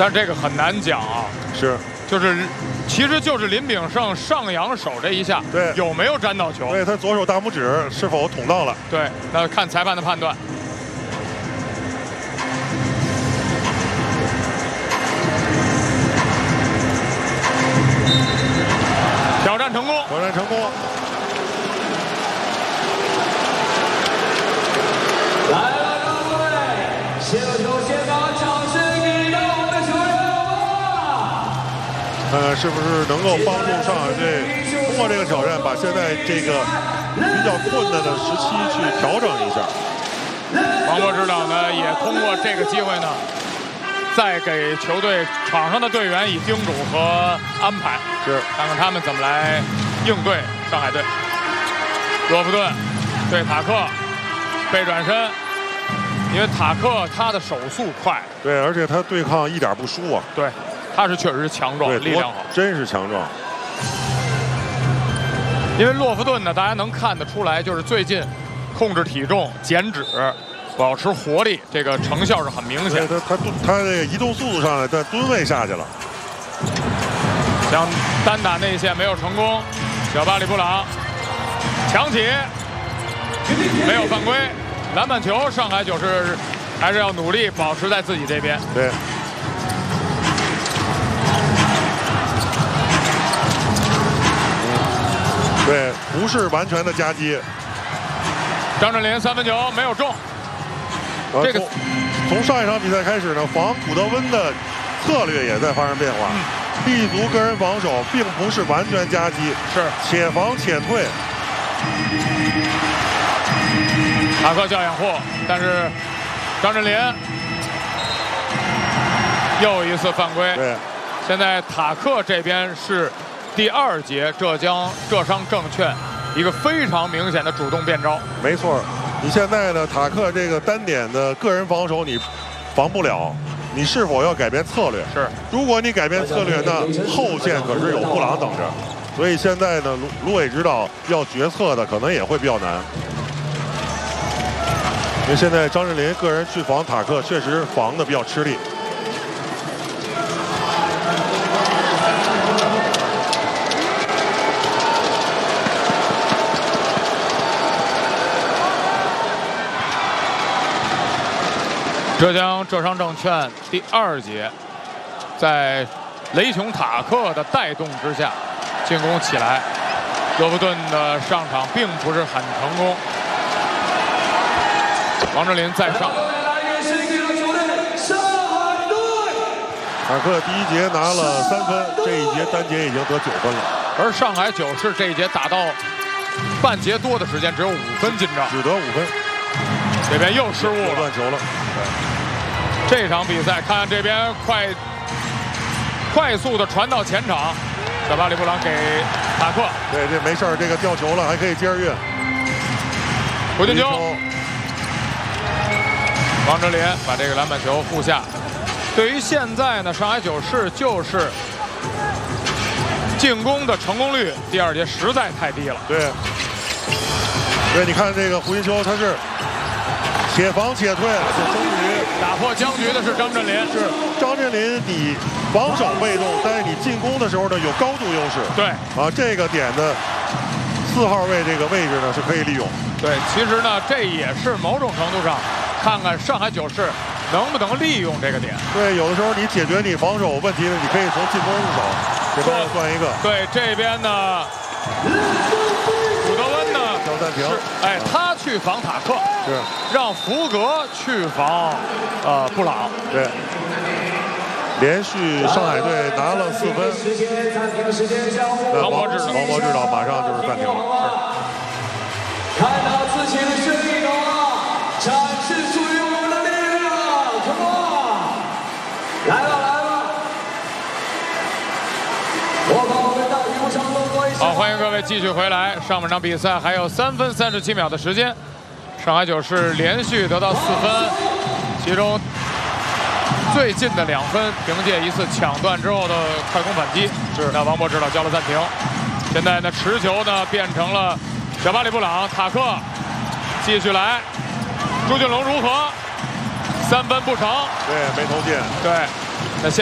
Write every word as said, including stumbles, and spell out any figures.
但这个很难讲啊。 是， 就是，其实就是林炳胜上扬手这一下， 对， 有没有沾到球？ 对，他左手大拇指是否捅到了？ 对，那看裁判的判断。挑战成功， 挑战成功。 来了，各位，先手先把掌声给到我们球员吧。 看看是不是能够帮助上海队通过这个挑战，把现在这个比较困难的时期去调整一下。 王波指导呢，也通过这个机会呢，再给球队场上的队员以叮嘱和安排， 是看看他们怎么来应对上海队。罗弗顿对塔克背转身，因为塔克他的手速快， 对，而且他对抗一点不输啊。 对，他是确实强壮，力量好， 真是强壮。 因为洛夫顿呢，大家能看得出来，就是最近控制体重、减脂、保持活力，这个成效是很明显。 他他他这个移动速度上来，但吨位下去了。 想单打内线没有成功，小巴里布朗抢起，没有犯规，篮板球，上海九是还是要努力保持在自己这边。 对。对，不是完全的夹击。 张镇麟三分球没有中。 这个从上一场比赛开始呢，防古德温的策略也在发生变化。立足个人防守，并不是完全夹击， 是且防且退。 塔克叫掩护，但是张镇麟又一次犯规。 对， 现在塔克这边是第二节浙江浙商证券一个非常明显的主动变招。 没错，你现在呢，塔克这个单点的个人防守你防不了，你是否要改变策略？ 是， 如果你改变策略，那后线可是有布朗等着。所以现在呢，卢卢伟指导要决策的可能也会比较难。因为现在张镇麟个人去防塔克，确实防的比较吃力。 浙江浙商证券第二节，在雷琼塔克的带动之下，进攻起来。罗弗顿的上场并不是很成功。王镇麟再上。 塔克第一节拿了三分，这一节单节已经得九分了。 而上海九市这一节打到半节多的时间，只有五分进账， 只得五分。 这边又失误了， 断球了。 这场比赛，看看这边快快速的传到前场，小巴里布朗给塔克。 对，这没事儿，这个掉球了，还可以接着运。 回进球，王哲林把这个篮板球护下。对于现在呢，上海九市就是进攻的成功率，第二节实在太低了。 对，对，你看这个胡金秋，他是且防且退，是终于打破僵局的是张镇麟。 是张镇麟，你防守被动，但是你进攻的时候呢有高度优势。 对， 啊，这个点的四号位这个位置呢是可以利用。 对，其实呢这也是某种程度上看看上海九市能不能利用这个点。 对，有的时候你解决你防守问题呢，你可以从进攻入手，这边算一个。 对，这边呢，古德温呢， 叫暂停。 哎，他去防塔克， 是让福格去防呃布朗。 对，连续上海队拿了四分。那王指王博指导马上就是暂停了。 看到自己的胜利了，展示属于我们的力量 ，Come on！ 来了来了！我把我们大屏幕上录过一下。 好，欢迎各位继续回来。上半场比赛还有三分三十七秒的时间，上海九市连续得到四分，其中最近的两分凭借一次抢断之后的快攻反击。是，那王博指导叫了暂停。现在呢，持球呢变成了小巴里布朗，塔克继续来，朱俊龙如何？三分不成， 对，没投进。 对。